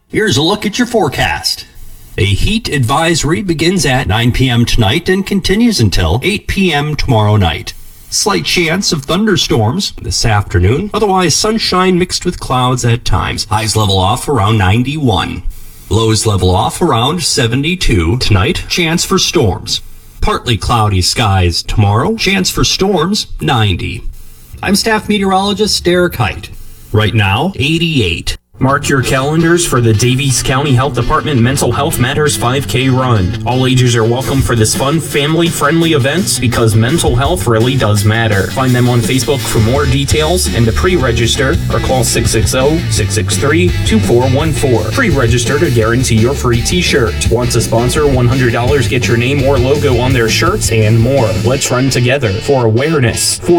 Here's a look at your forecast. A heat advisory begins at 9 p.m. tonight and continues until 8 p.m. tomorrow night. Slight chance of thunderstorms this afternoon. Otherwise, sunshine mixed with clouds at times. Highs level off around 91. Lows level off around 72 tonight. Chance for storms. Partly cloudy skies tomorrow. Chance for storms 90. I'm staff meteorologist Derek Height. Right now, 88. Mark your calendars for the Davies County Health Department Mental Health Matters 5K Run. All ages are welcome for this fun, family-friendly event because mental health really does matter. Find them on Facebook for more details and to pre-register or call 660-663-2414. Pre-register to guarantee your free t-shirt. Want to sponsor $100, get your name or logo on their shirts and more. Let's run together for awareness.